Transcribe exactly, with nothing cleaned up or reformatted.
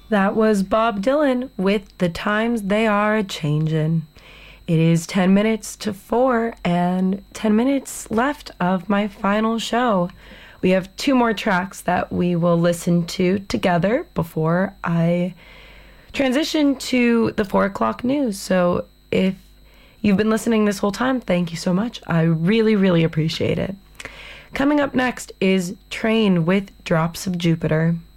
That was Bob Dylan with The Times They Are A-Changin'. It is ten minutes to four and ten minutes left of my final show. We have two more tracks that we will listen to together before I transition to the four o'clock news. So if you've been listening this whole time, thank you so much. I really, really appreciate it. Coming up next is Train with Drops of Jupiter.